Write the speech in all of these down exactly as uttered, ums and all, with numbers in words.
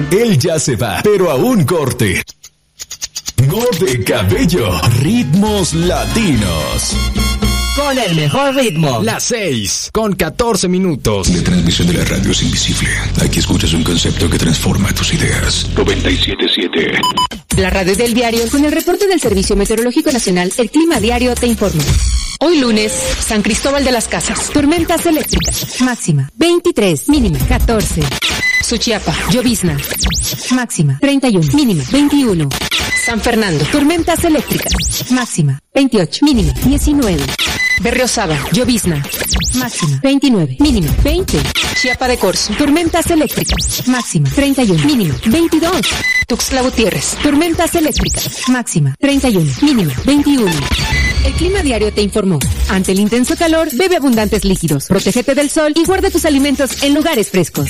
Él ya se va, pero a un corte. No de cabello. Ritmos latinos. Con el mejor ritmo. Las seis, con catorce minutos. La transmisión de la radio es invisible. Aquí escuchas un concepto que transforma tus ideas. noventa y siete punto siete. La radio del diario, con el reporte del Servicio Meteorológico Nacional, el Clima Diario te informa. Hoy lunes, San Cristóbal de las Casas. Tormentas eléctricas. Máxima veintitrés, mínima catorce. Suchiapa, llovizna. Máxima treinta y uno, mínima veintiuno. San Fernando, tormentas eléctricas. Máxima veintiocho, mínima diecinueve. Berriozaba, llovizna. Máxima veintinueve, mínima veinte. Chiapa de Corzo, tormentas eléctricas. Máxima treinta y uno, mínima veintidós. Tuxtla Gutiérrez, tormentas eléctricas. Máxima treinta y uno, mínima veintiuno. El Clima Diario te informó. Ante el intenso calor, bebe abundantes líquidos, protégete del sol y guarda tus alimentos en lugares frescos.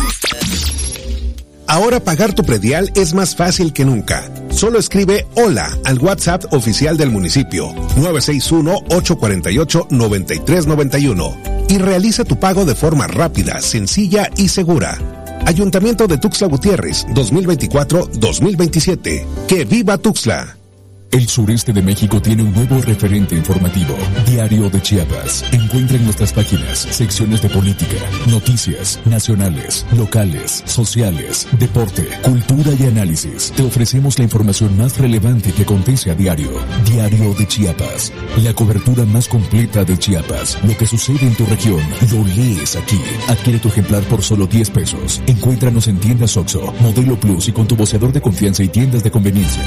Ahora pagar tu predial es más fácil que nunca. Solo escribe hola al WhatsApp oficial del municipio nueve seis uno, ocho cuatro ocho, nueve tres nueve uno y realiza tu pago de forma rápida, sencilla y segura. Ayuntamiento de Tuxtla Gutiérrez, dos mil veinticuatro a dos mil veintisiete. ¡Que viva Tuxtla! El sureste de México tiene un nuevo referente informativo, Diario de Chiapas. Encuentra en nuestras páginas secciones de política, noticias nacionales, locales, sociales, deporte, cultura y análisis. Te ofrecemos la información más relevante que acontece a diario. Diario de Chiapas, la cobertura más completa de Chiapas. Lo que sucede en tu región, lo lees aquí. Adquiere tu ejemplar por solo diez pesos. Encuéntranos en tiendas Oxxo, Modelo Plus y con tu voceador de confianza y tiendas de conveniencia.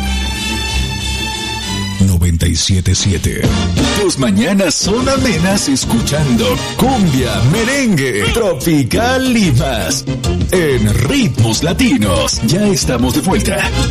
noventa y siete punto siete. Tus mañanas son amenas escuchando cumbia, merengue, tropical y más. En Ritmos Latinos, ya estamos de vuelta.